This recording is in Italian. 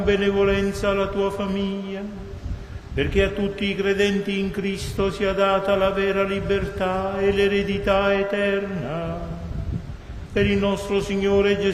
benevolenza alla tua famiglia, perché a tutti i credenti in Cristo sia data la vera libertà e l'eredità eterna. Per il nostro Signore Gesù